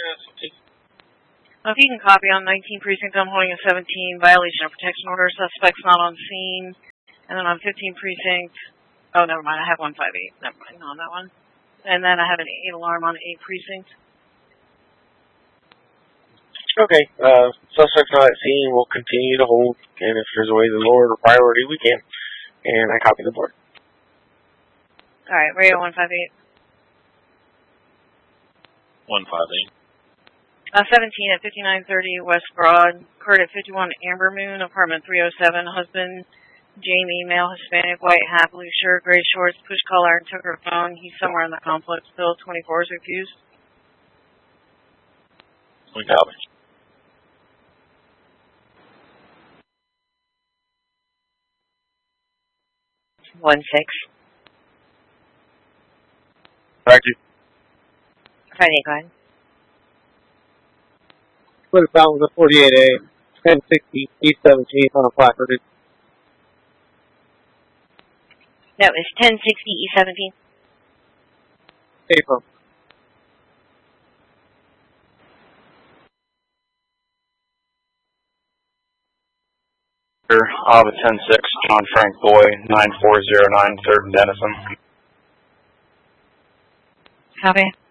If you can copy on 19 precinct, I'm holding a 17 violation of protection order. Suspect's not on scene. And then on 15 precinct, oh, never mind, I have 158. Never mind, not on that one. And then I have an 8 alarm on 8 precinct. Okay, suspect's not at scene. We'll continue to hold, and if there's a way to lower the priority, we can. And I copy the board. All right, radio 158. 158. 17 at 5930 West Broad. Court at 51 Amber Moon, apartment 307. Husband, Jamie, male, Hispanic, white hat, blue shirt, gray shorts, push collar, and took her phone. He's somewhere in the complex. Bill 24 is refused. We copy. One six. Friday. Friday, go ahead. Put it down with a 48A, 1060 East 17th on a placard. That was 1060 East 17th. April. Ava 10-6, John Frank Boy, 9409 3rd and Denison. Copy.